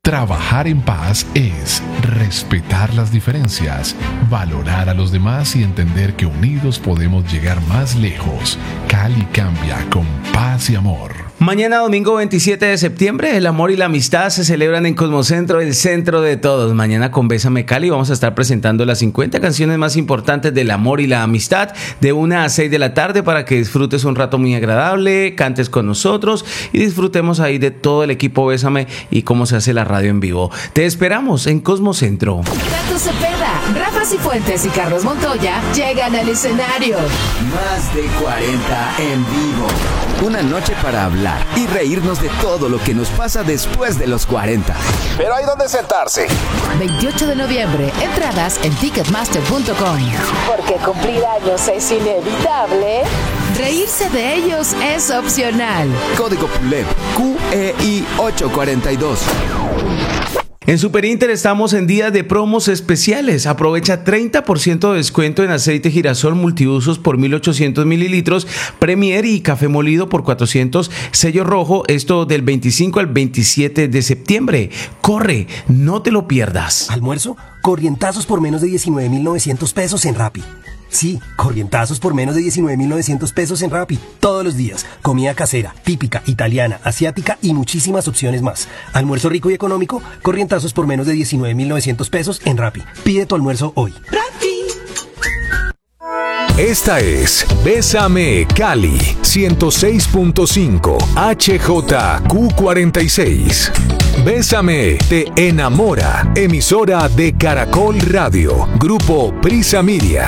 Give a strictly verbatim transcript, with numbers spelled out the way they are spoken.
Trabajar en paz es respetar las diferencias, valorar a los demás y entender que unidos podemos llegar más lejos. Cali cambia con paz y amor. Mañana domingo veintisiete de septiembre, el amor y la amistad se celebran en Cosmocentro, el centro de todos. Mañana con Bésame Cali vamos a estar presentando las cincuenta canciones más importantes del amor y la amistad de una a seis de la tarde para que disfrutes un rato muy agradable, cantes con nosotros y disfrutemos ahí de todo el equipo Bésame y cómo se hace la radio en vivo. Te esperamos en Cosmocentro. Tato Cepeda, Rafa Cifuentes y Carlos Montoya llegan al escenario. Más de cuarenta en vivo. Una noche para hablar y reírnos de todo lo que nos pasa después de los cuarenta. Pero hay donde sentarse. veintiocho de noviembre, entradas en ticketmaster punto com. Porque cumplir años es inevitable, reírse de ellos es opcional. Código P U L E P Q E I ocho cuarenta y dos. En Super Inter estamos en días de promos especiales. Aprovecha treinta por ciento de descuento en aceite girasol multiusos por mil ochocientos mililitros, Premier y café molido por cuatrocientos, sello rojo. Esto del veinticinco al veintisiete de septiembre. Corre, no te lo pierdas. ¿Almuerzo? Corrientazos por menos de diecinueve mil novecientos pesos en Rappi. Sí, corrientazos por menos de diecinueve mil novecientos pesos en Rappi. Todos los días. Comida casera, típica, italiana, asiática y muchísimas opciones más. Almuerzo rico y económico, corrientazos por menos de diecinueve mil novecientos pesos en Rappi. Pide tu almuerzo hoy. ¡Rappi! Esta es Bésame Cali ciento seis punto cinco H J Q cuarenta y seis. Bésame te enamora. Emisora de Caracol Radio. Grupo Prisa Media.